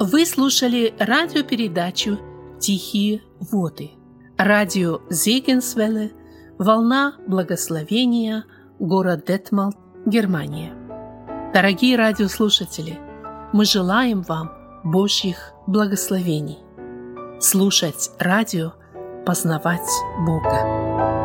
Вы слушали радиопередачу «Тихие воды». Радио Зегенсвелле, волна благословения, город Детмалт, Германия. Дорогие радиослушатели, мы желаем вам Божьих благословений. Слушать радио, познавать Бога.